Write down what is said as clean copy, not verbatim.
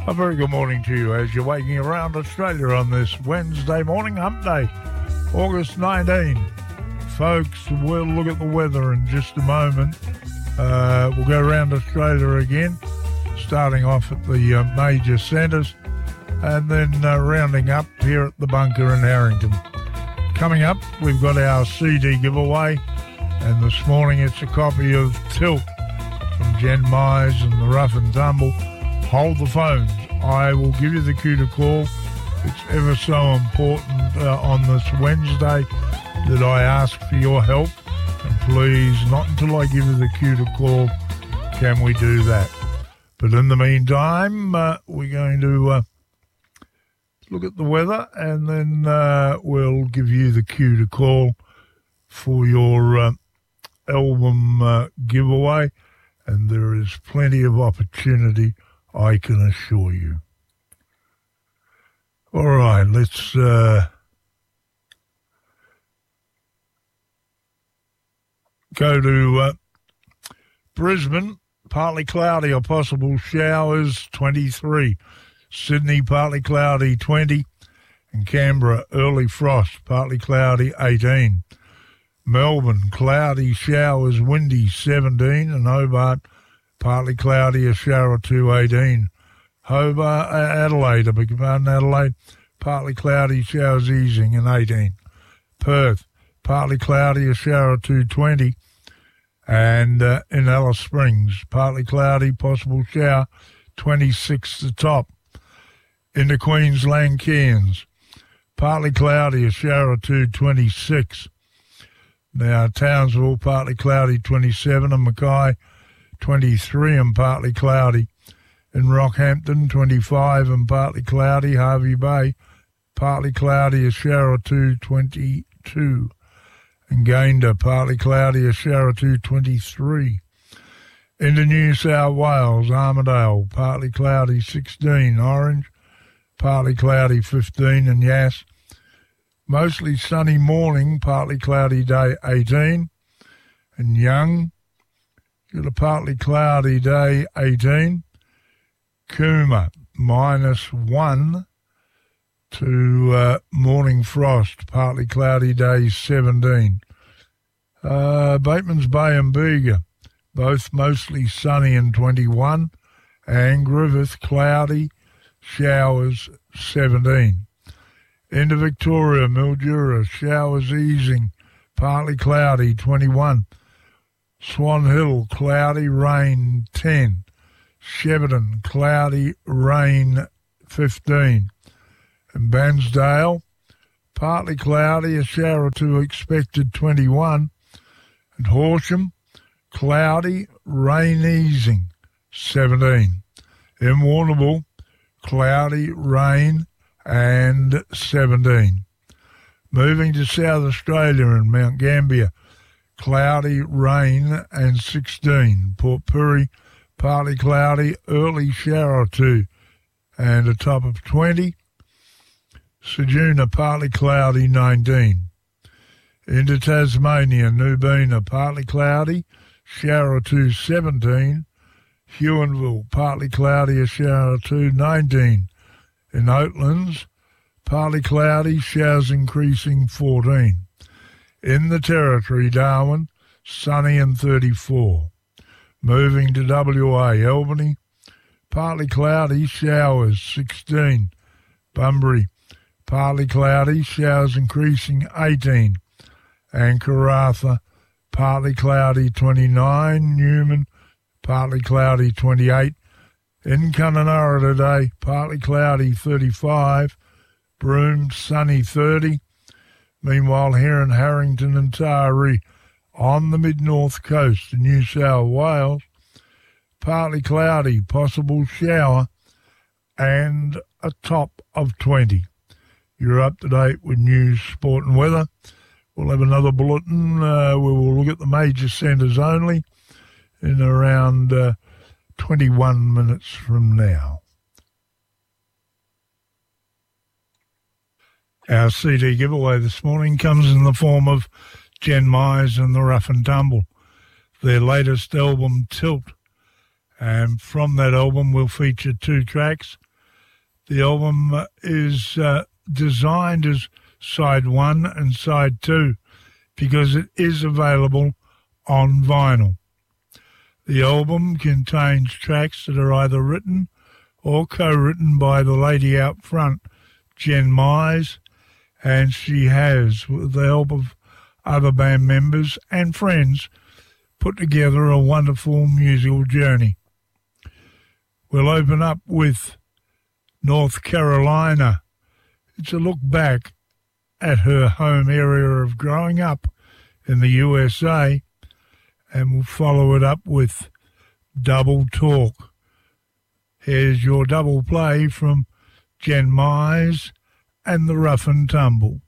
A very good morning to you as you're waking around Australia on this Wednesday morning, hump day, August 19. Folks, we'll look at the weather in just a moment. We'll go around Australia again, starting off at the major centres and then rounding up here at the bunker in Harrington. Coming up, we've got our CD giveaway, and this morning it's a copy of Tilt from Jen Myers and the Rough and Tumble. Hold the phones. I will give you the cue to call. It's ever so important on this Wednesday that I ask for your help. And please, not until I give you the cue to call can we do that. But in the meantime, we're going to look at the weather, and then we'll give you the cue to call for your album giveaway. And there is plenty of opportunity, I can assure you. All right, let's go to Brisbane. Partly cloudy or possible showers, 23. Sydney, partly cloudy, 20. And Canberra, early frost, partly cloudy, 18. Melbourne, cloudy, showers, windy, 17. And Hobart, partly cloudy, a shower or two, 18. Adelaide, Adelaide, partly cloudy, showers easing, and 18. Perth, partly cloudy, a shower or two, 20. And in Alice Springs, partly cloudy, possible shower, 26 the top. Into Queensland, Cairns, partly cloudy, a shower or two, 26. Now, Townsville, partly cloudy, 27, and Mackay, 23 and partly cloudy. In Rockhampton, 25 and partly cloudy. Harvey Bay, partly cloudy, a shower or two, 22. And Gayndah, partly cloudy, a shower or two, 23. Into New South Wales, Armidale, partly cloudy, 16. Orange, partly cloudy, 15. And Yass, mostly sunny morning, partly cloudy day, 18. And Young, got a partly cloudy day, 18. Cooma, -1 to morning frost, partly cloudy day, 17. Bateman's Bay and Bega, both mostly sunny and 21. And Griffith, cloudy, showers, 17. Into Victoria, Mildura, showers easing, partly cloudy, 21. Swan Hill, cloudy, rain, 10. Shepparton, cloudy, rain, 15. And Bansdale, partly cloudy, a shower or two expected, 21. And Horsham, cloudy, rain easing, 17. In Warrnambool, cloudy, rain, and 17. Moving to South Australia and Mount Gambier, cloudy, rain, and 16. Port Pirie, partly cloudy, early shower or two, and a top of 20. Ceduna, partly cloudy, 19. Into Tasmania, Nubina, partly cloudy, shower or two, 17. Huonville, partly cloudy, a shower or two, 19. In Oatlands, partly cloudy, showers increasing, 14. In the Territory, Darwin, sunny and 34. Moving to WA, Albany, partly cloudy, showers, 16. Bunbury, partly cloudy, showers increasing, 18. And Karratha, partly cloudy, 29. Newman, partly cloudy, 28. In Kununurra today, partly cloudy, 35. Broome, sunny, 30. Meanwhile, here in Harrington and Taree, on the mid-north coast of New South Wales, partly cloudy, possible shower, and a top of 20. You're up to date with news, sport and weather. We'll have another bulletin. We will look at the major centres only in around 21 minutes from now. Our CD giveaway this morning comes in the form of Jen Myers and the Rough and Tumble, their latest album, Tilt. And from that album, we'll feature two tracks. The album is designed as side 1 and side 2 because it is available on vinyl. The album contains tracks that are either written or co-written by the lady out front, Jen Mize, and she has, with the help of other band members and friends, put together a wonderful musical journey. We'll open up with North Carolina. It's a look back at her home area of growing up in the USA, and we'll follow it up with Double Talk. Here's your double play from Jen Mize and the Rough and Tumble.